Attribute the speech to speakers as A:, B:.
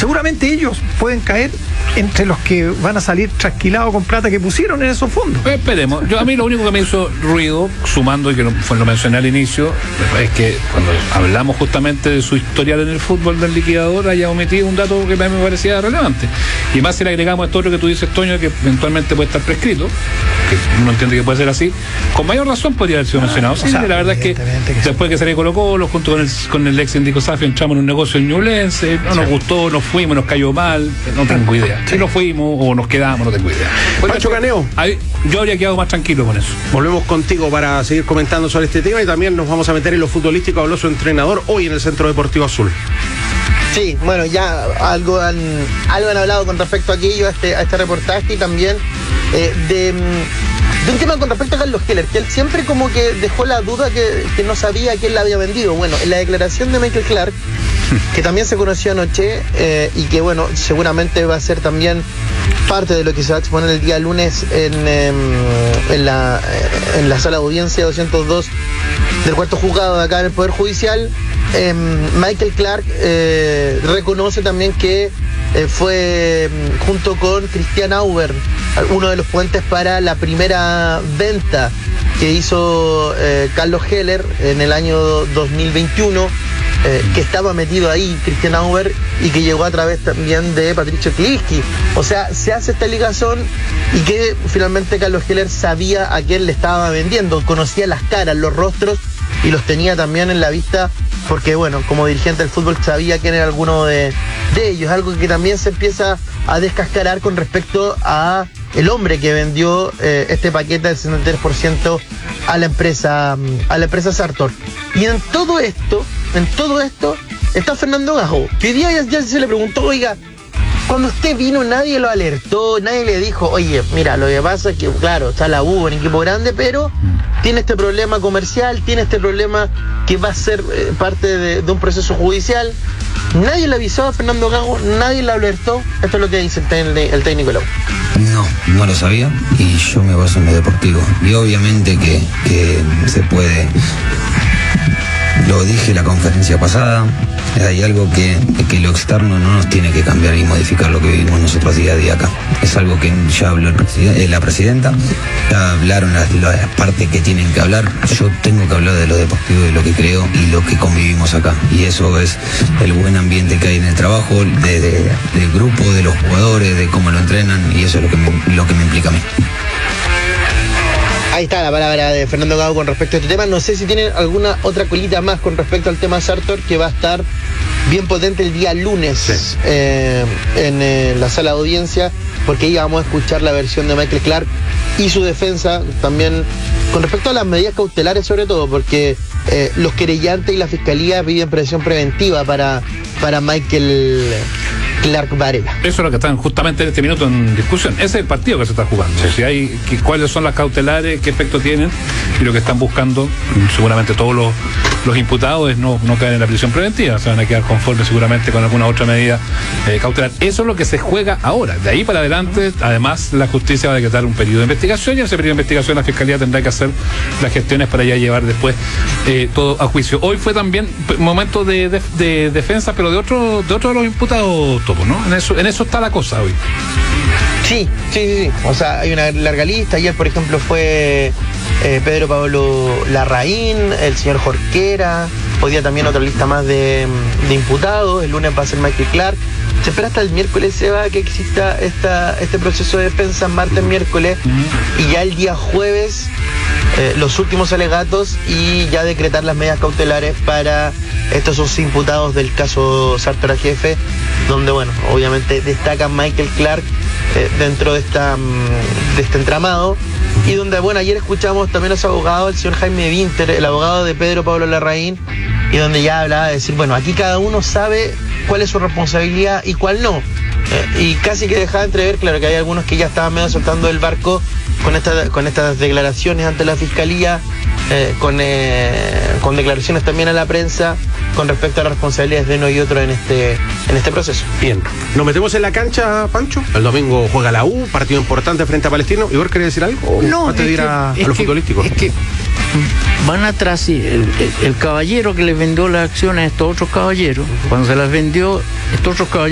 A: seguramente ellos pueden caer entre los que van a salir trasquilados con plata que pusieron en esos fondos.
B: Esperemos. A mí lo único que me hizo ruido, sumando, y que lo mencioné al inicio, es que cuando hablamos justamente de su historial en el fútbol del liquidador, haya omitido un dato que me parecía relevante. Y más si le agregamos esto que tú dices, Toño, que eventualmente puede estar prescrito, que uno entiende que puede ser así, con mayor razón podría haber sido mencionado. Sí, la verdad es que después que salió Colo-Colo, junto con el ex Indico Safio, entramos en un negocio en Ñublense, no nos gustó, nos fuimos, nos cayó mal, no tengo idea. Si nos fuimos o nos quedamos, no tengo idea.
C: Pancho Caneo,
B: yo habría quedado más tranquilo con eso.
C: Volvemos contigo para seguir comentando sobre este tema y también nos vamos a meter en lo futbolístico. Habló su entrenador hoy en el Centro Deportivo Azul.
D: Sí, bueno, ya algo han hablado con respecto a aquello, a este reportaje, y también de un tema con respecto a Carlos Keller, que él siempre como que dejó la duda que no sabía quién la había vendido. Bueno, en la declaración de Michael Clark, que también se conoció anoche, y que bueno, seguramente va a ser también parte de lo que se va a exponer el día lunes en la sala de audiencia 202 del cuarto juzgado de acá en el Poder Judicial. Michael Clark reconoce también que fue junto con Christian Auber uno de los puentes para la primera venta que hizo Carlos Keller en el año 2021, que estaba metido ahí Christian Auber y que llegó a través también de Patricio Kliski. O sea, se hace esta ligación y que finalmente Carlos Keller sabía a quién le estaba vendiendo, conocía las caras, los rostros, y los tenía también en la vista, porque bueno, como dirigente del fútbol sabía quién era alguno de ellos, algo que también se empieza a descascarar con respecto a el hombre que vendió este paquete del 73% a la empresa Sartor. Y en todo esto está Fernando Gago, que hoy día ya se le preguntó, oiga, cuando usted vino nadie lo alertó, nadie le dijo, oye, mira, lo que pasa es que, claro, está la U, un equipo grande, pero tiene este problema comercial, tiene este problema que va a ser parte de un proceso judicial. Nadie le avisó a Fernando Gago, nadie le alertó. Esto es lo que dice el técnico de la U.
E: No lo sabía, y yo me baso en lo deportivo. Y obviamente que se puede. Lo dije en la conferencia pasada, hay algo que lo externo no nos tiene que cambiar y modificar lo que vivimos nosotros día a día acá. Es algo que ya habló la presidenta, ya hablaron las partes que tienen que hablar. Yo tengo que hablar de lo deportivo, de lo que creo y lo que convivimos acá. Y eso es el buen ambiente que hay en el trabajo, del grupo, de los jugadores, de cómo lo entrenan, y eso es lo que me implica a mí.
D: Ahí está la palabra de Fernando Gago con respecto a este tema. No sé si tienen alguna otra colita más con respecto al tema Sartor, que va a estar bien potente el día lunes, sí, en la sala de audiencia, porque ahí vamos a escuchar la versión de Michael Clark y su defensa también con respecto a las medidas cautelares, sobre todo porque los querellantes y la fiscalía piden prisión preventiva para Michael Clark Varela.
B: Eso es lo que están justamente en este minuto en discusión. Ese es el partido que se está jugando. Sí. Si cuáles son las cautelares, qué efecto tienen, y lo que están buscando seguramente todos los imputados es no caer en la prisión preventiva. Se van a quedar conformes seguramente con alguna otra medida cautelar. Eso es lo que se juega ahora. De ahí para adelante, además, la justicia va a decretar un periodo de investigación, y en ese periodo de investigación la fiscalía tendrá que hacer las gestiones para ya llevar después todo a juicio. Hoy fue también momento de defensa, pero de otro de los imputados, ¿no? En eso está la cosa hoy.
D: Sí. O sea, hay una larga lista. Ayer, por ejemplo, fue Pedro Pablo Larraín, el señor Jorquera. Hoy día también otra lista más de imputados. El lunes va a ser Michael Clark. Se espera hasta el miércoles, Seba, que exista este proceso de defensa, martes, miércoles, y ya el día jueves los últimos alegatos y ya decretar las medidas cautelares para estos 11 imputados del caso Sartor a Jefe, donde, bueno, obviamente destaca Michael Clark dentro de este entramado, y donde, bueno, ayer escuchamos también a su abogado, el señor Jaime Winter, el abogado de Pedro Pablo Larraín, y donde ya hablaba de decir, bueno, aquí cada uno sabe cuál es su responsabilidad y cuál no. Y casi que dejaba entrever, claro, que hay algunos que ya estaban medio soltando el barco con estas declaraciones ante la fiscalía, con declaraciones también a la prensa con respecto a las responsabilidades de uno y otro en este proceso.
C: Bien, nos metemos en la cancha, Pancho. El domingo juega la U, partido importante frente a Palestino. ¿Y vos querés decir algo?
F: No,
C: antes de ir a lo futbolístico.
F: Es que van atrás, el caballero que les vendió las acciones a estos otros caballeros, cuando se las vendió, estos otros caballeros